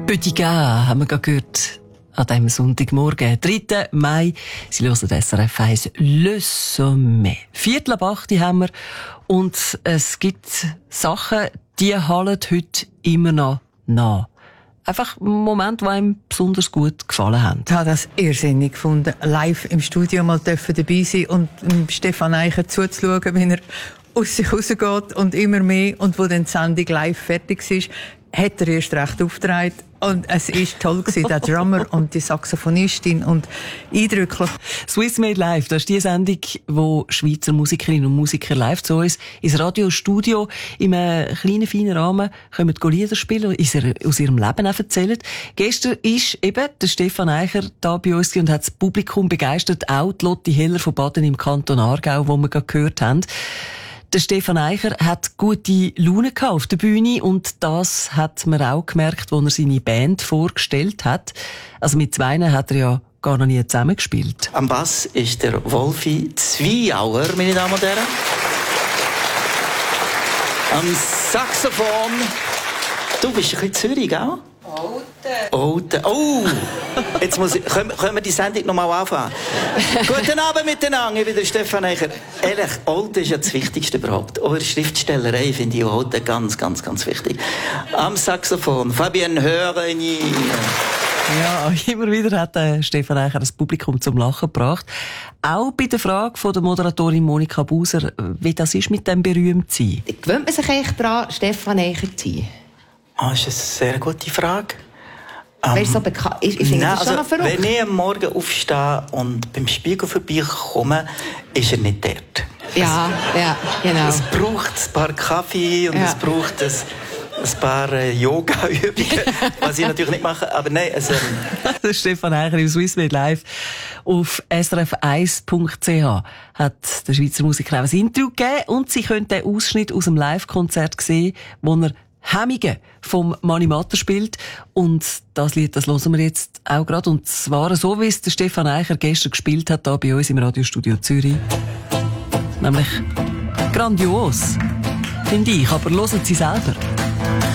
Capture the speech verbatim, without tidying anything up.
Bödiga haben wir gerade gehört an diesem Sonntagmorgen, dritten Mai. Sie hören S R F eins Le Sommet. Viertel ab acht haben wir und es gibt Sachen, die hallen heute immer noch nach. Einfach Momente, die einem besonders gut gefallen haben. Ich habe das irrsinnig gefunden, live im Studio mal dabei sein und Stefan Eicher zuzuschauen, wie er aus sich rausgeht und immer mehr. Und wo dann die Sendung live fertig ist, hat er erst recht aufgetragen. Und es war toll gewesen, der Drummer und die Saxophonistin und eindrücklich. Swiss Made Live, das ist die Sendung, wo Schweizer Musikerinnen und Musiker live zu uns ins Radiostudio in einem kleinen, feinen Rahmen kommen Lieder spielen und aus ihrem Leben auch erzählen. Gestern ist eben der Stefan Eicher da bei uns und hat das Publikum begeistert, auch die Lotti Heller von Baden im Kanton Aargau, wo wir gerade gehört haben. Der Stefan Eicher hat gute Laune gehabt auf der Bühne und das hat man auch gemerkt, als er seine Band vorgestellt hat. Also mit zweien hat er ja gar noch nie zusammengespielt. Am Bass ist der Wolfi Zwiauer, meine Damen und Herren. Am Saxophon, du bist ein bisschen Zürich, gell? Olten. Olten. Oh! Jetzt muss ich, können, können wir die Sendung noch mal anfangen? Guten Abend miteinander, ich bin der Stefan Eicher. Ehrlich, Olten ist ja das Wichtigste überhaupt. Auch in der Schriftstellerei finde ich Olten ganz, ganz, ganz wichtig. Am Saxophon, Fabienne Hörini. Ja, immer wieder hat äh, Stefan Eicher das Publikum zum Lachen gebracht. Auch bei der Frage von der Moderatorin Monika Buser, wie das ist mit dem Berühmtsein. Gewöhnt man sich echt daran, Stefan Eicher zu sein? Ah, das ist eine sehr gute Frage. Ähm, so bekannt? Ich, ich finde das also, schon noch verrückt. Wenn ich am Morgen aufstehe und beim Spiegel vorbeikomme, ist er nicht dort. Ja, ja, genau. Es braucht ein paar Kaffee und ja. es braucht ein, ein paar äh, Yoga-Übungen, was ich natürlich nicht mache. Aber nein, also... Stefan Eicher im Swiss Made Live auf S R F eins Punkt C H hat der Schweizer Musiker auch ein Interview gegeben und Sie können den Ausschnitt aus dem Live-Konzert sehen, wo er Hemmungen vom Mani Matter spielt. Und das Lied, das hören wir jetzt auch gerade. Und zwar so, wie es der Stefan Eicher gestern gespielt hat, hier bei uns im Radiostudio Zürich. Nämlich grandios, finde ich. Aber hören Sie selber.